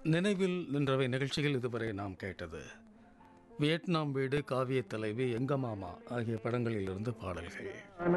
நினைவில் நின்றவை நிகழ்ச்சிகள் இதுவரை நாம் கேட்டது வியட்நாம் வீடு, காவிய தலைவி, எங்க மாமா ஆகிய படங்களிலிருந்து பாடல்கள்.